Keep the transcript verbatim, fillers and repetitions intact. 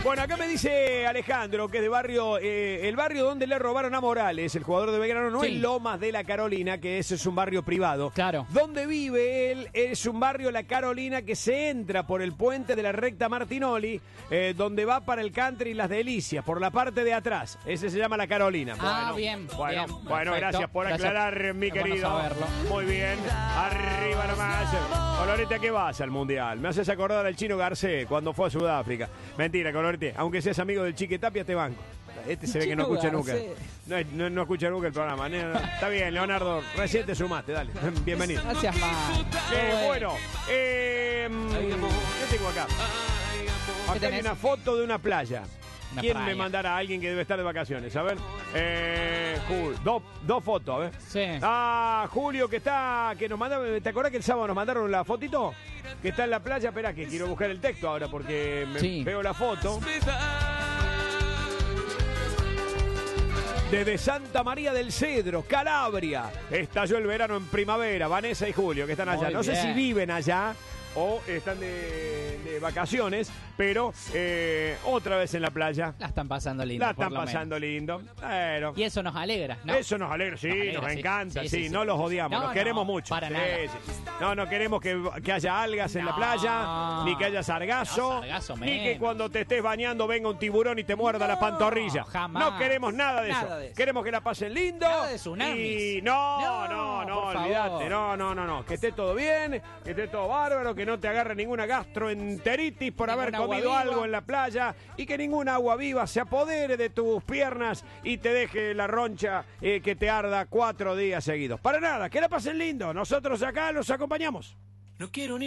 Bueno, acá me dice Alejandro, que es de barrio, eh, el barrio donde le robaron a Morales, el jugador de Belgrano, no Sí. es Lomas de la Carolina, que ese es un barrio privado. Claro. Donde vive él es un barrio, La Carolina, que se entra por el puente de la recta Martinoli, eh, donde va para el country y las delicias, por la parte de atrás. Ese se llama La Carolina. Ah, Bueno, bien, Bueno, bien, bueno, perfecto. gracias por Gracias. aclarar, mi Es bueno querido. saberlo. Muy bien. Arriba nomás. Colorete, ¿a qué vas al Mundial? Me haces acordar al Chino Garcés cuando fue a Sudáfrica. Mentira, Colorete. Aunque seas amigo del Chique Tapia, te banco. Este se ve que no Chino escucha nunca. Garcés. No, no, no escucha nunca el programa. No, no. Está bien, Leonardo. Recién te sumaste, dale. Bienvenido. Gracias, más. Eh, bueno, eh, ¿qué tengo acá? Acá hay tenés? una foto de una playa. Una ¿Quién playa. me mandará a alguien que debe estar de vacaciones? A ver. Eh, Jul- dos, dos fotos, a ver. Sí. Ah, Julio, que está, que nos manda, ¿te acordás que el sábado nos mandaron la fotito? Que está en la playa, espera, que quiero buscar el texto ahora porque me Sí. veo la foto. Desde Santa María del Cedro, Calabria, estalló el verano en primavera. Vanessa y Julio, que están allá. Muy No sé bien. si viven allá o están de, de vacaciones, pero eh, otra vez en la playa. La están pasando lindo. La por están lo pasando lindo. Bueno. menos. Y eso nos alegra, ¿no? Eso nos alegra, sí, Nos alegra, nos sí. encanta, sí, Sí, sí, sí. no los odiamos, No, los no, queremos mucho. para Sí, nada. sí. No, no queremos que, que haya algas en la No. playa, ni que haya sargazo, No, sargazo ni que menos. cuando te estés bañando venga un tiburón y te muerda la No, pantorrilla. jamás. No queremos nada de, Nada eso. de eso. Queremos que la pasen lindo. Nada de tsunamis. Y no, no, No, no, por olvídate, favor. no, no, no, no, que esté todo bien, que esté todo bárbaro, que no te agarre ninguna gastroenteritis por haber Ninguna agua comido viva. algo en la playa y que ninguna agua viva se apodere de tus piernas y te deje la roncha eh, que te arda cuatro días seguidos. Para nada, que la pasen lindo. Nosotros acá los acompañamos. No quiero ni